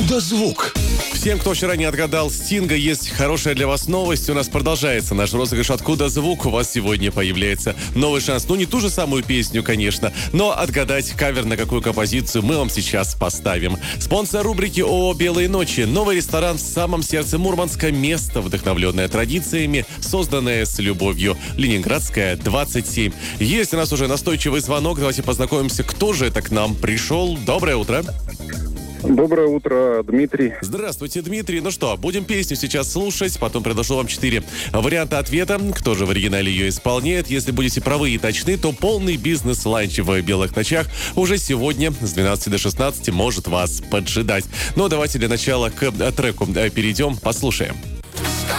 Откуда звук? Всем, кто вчера не отгадал Стинга, есть хорошая для вас новость. У нас продолжается наш розыгрыш «Откуда звук?». У вас сегодня появляется новый шанс. Ну, не ту же самую песню, конечно, но отгадать кавер на какую композицию мы вам сейчас поставим. Спонсор рубрики ООО «Белые ночи». Новый ресторан в самом сердце Мурманска. Место, вдохновленное традициями, созданное с любовью. Ленинградская, 27. Есть у нас уже настойчивый звонок. Давайте познакомимся, кто же это к нам пришел. Доброе утро. Доброе утро, Дмитрий. Здравствуйте, Дмитрий. Ну что, будем песню сейчас слушать, потом предложу вам 4 варианта ответа. Кто же в оригинале ее исполняет? Если будете правы и точны, то полный бизнес-ланч в «Белых ночах» уже сегодня с 12 до 16 может вас поджидать. Но давайте для начала к треку перейдем, послушаем.